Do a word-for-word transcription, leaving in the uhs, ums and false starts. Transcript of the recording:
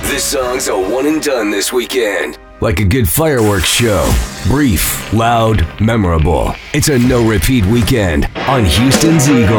This song's a one and done this weekend. Like a good fireworks show. Brief, loud, memorable. It's a no-repeat weekend on Houston's Eagle.